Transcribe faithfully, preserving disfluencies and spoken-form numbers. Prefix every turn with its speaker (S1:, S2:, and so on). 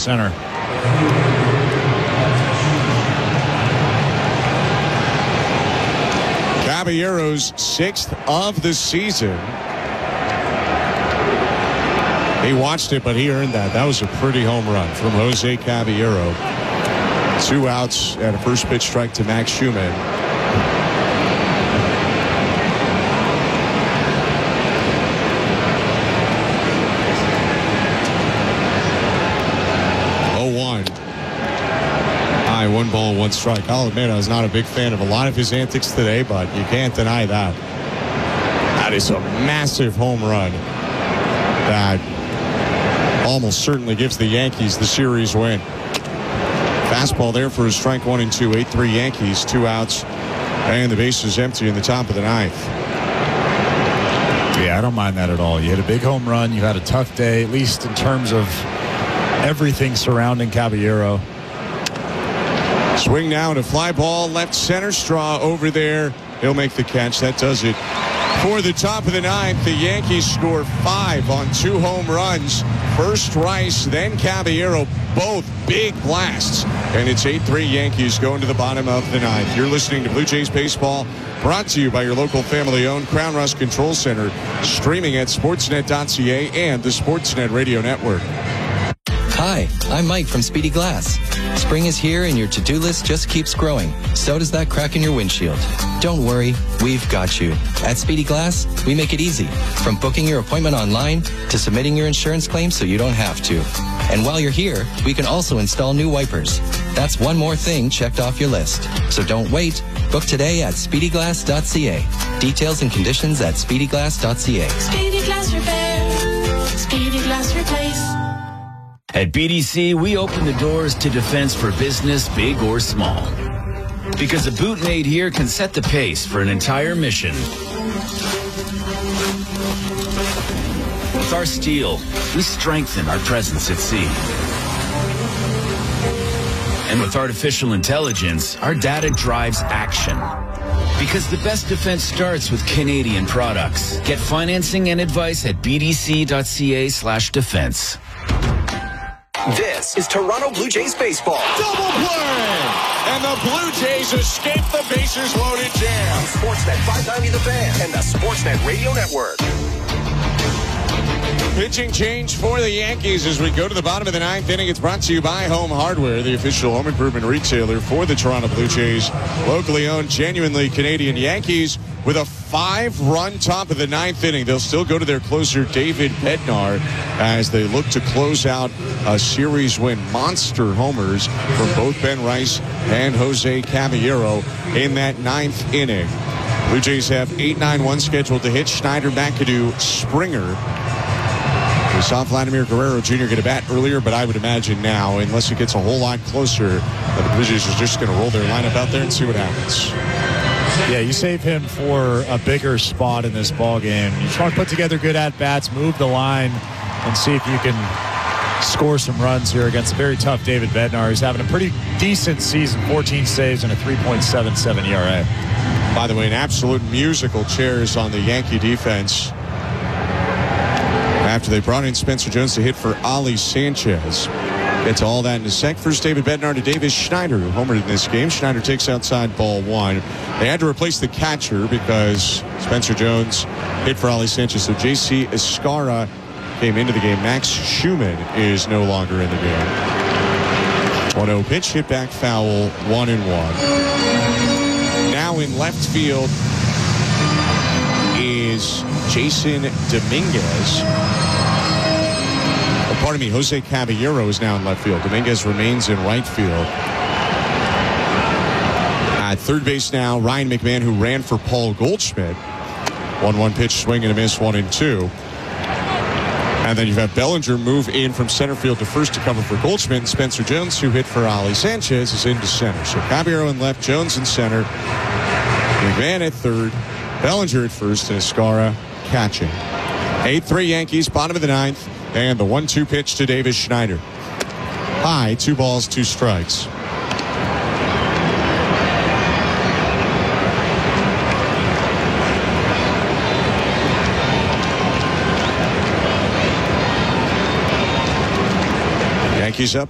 S1: center.
S2: Caballero's sixth of the season. He watched it, but he earned that. That was a pretty home run from Jose Caballero. Two outs and a first pitch strike to Max Schumann. oh one. High, one ball, one strike. I'll admit I was not a big fan of a lot of his antics today, but you can't deny that. That is a massive home run that almost certainly gives the Yankees the series win. Fastball there for a strike, one and two. eight three Yankees, two outs, and the base is empty in the top of the ninth.
S1: Yeah, I don't mind that at all. You hit a big home run. You had a tough day, at least in terms of everything surrounding Caballero.
S2: Swing now to fly ball, left center, Straw over there. He'll make the catch. That does it. For the top of the ninth, the Yankees score five on two home runs. First Rice, then Caballero, both big blasts. And it's eight three Yankees going to the bottom of the ninth. You're listening to Blue Jays Baseball, brought to you by your local family-owned Crown Rust Control Center, streaming at sportsnet dot c a and the Sportsnet Radio Network.
S3: Hi, I'm Mike from Speedy Glass. Spring is here and your to-do list just keeps growing. So does that crack in your windshield. Don't worry, we've got you. At Speedy Glass, we make it easy. From booking your appointment online to submitting your insurance claim so you don't have to. And while you're here, we can also install new wipers. That's one more thing checked off your list. So don't wait. Book today at speedy glass dot c a. Details and conditions at speedy glass dot c a.
S4: Speedy Glass Repair. Speedy Glass Replace.
S5: At B D C, we open the doors to defense for business, big or small. Because a boot made here can set the pace for an entire mission. With our steel, we strengthen our presence at sea. And with artificial intelligence, our data drives action. Because the best defense starts with Canadian products. Get financing and advice at b d c dot c a slash defense.
S6: This is Toronto Blue Jays baseball.
S2: Double play! And the Blue Jays escape the bases loaded jam.
S6: Sportsnet five ninety The Fan and the Sportsnet Radio Network.
S2: Pitching change for the Yankees as we go to the bottom of the ninth inning. It's brought to you by Home Hardware, the official home improvement retailer for the Toronto Blue Jays. Locally owned, genuinely Canadian Yankees with a five-run top of the ninth inning. They'll still go to their closer, David Bednar, as they look to close out a series win. Monster homers from both Ben Rice and Jose Caballero in that ninth inning. Blue Jays have eight nine one scheduled to hit. Schneider, McAdoo, Springer. We saw Vladimir Guerrero Junior get a bat earlier, but I would imagine now, unless it gets a whole lot closer, that the Blue Jays are just going to roll their lineup out there and see what happens.
S1: Yeah, you save him for a bigger spot in this ball game. You try to put together good at-bats, move the line, and see if you can score some runs here against a very tough David Bednar. He's having a pretty decent season, fourteen saves and a three point seven seven E R A.
S2: By the way, an absolute musical chairs on the Yankee defense after they brought in Spencer Jones to hit for Ali Sanchez. Get to all that in a sec. First, David Bednar to Davis Schneider, who homered in this game. Schneider takes outside ball one. They had to replace the catcher because Spencer Jones hit for Ali Sanchez. So J C Escara came into the game. Max Schumann is no longer in the game. one oh pitch, hit back foul, one and one. Now in left field is Jason Dominguez. Oh, pardon me, Jose Caballero is now in left field. Dominguez remains in right field. At third base now, Ryan McMahon, who ran for Paul Goldschmidt. one one pitch, swing and a miss, one and two. And then you have Bellinger move in from center field to first to cover for Goldschmidt. And Spencer Jones, who hit for Ali Sanchez, is into center. So Caballero in left, Jones in center. McMahon at third, Bellinger at first, and Escara catching. eight three Yankees, bottom of the ninth, and the one two pitch to Davis Schneider. High, two balls, two strikes. Yankees up